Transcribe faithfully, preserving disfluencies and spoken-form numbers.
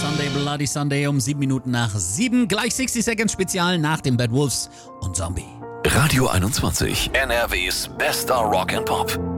Sunday, Bloody Sunday um sieben Minuten nach sieben. Gleich sechzig Seconds Spezial nach den Bad Wolves und Zombie. Radio einundzwanzig, N R Ws bester Rock and Pop.